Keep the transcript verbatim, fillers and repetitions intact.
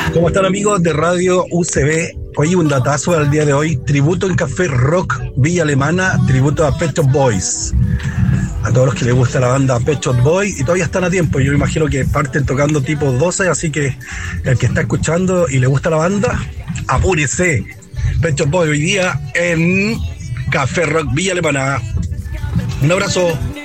¿Cómo están, amigos de Radio U C B? Hoy un datazo al día de hoy, tributo en Café Rock Villa Alemana, tributo a Pet Shop Boys. A todos los que les gusta la banda Pet Shop Boys, y todavía están a tiempo, yo me imagino que parten tocando tipo doce, así que el que está escuchando y le gusta la banda, apúrese. Pet Shop Boys hoy día en Café Rock Villa Alemana. Un abrazo.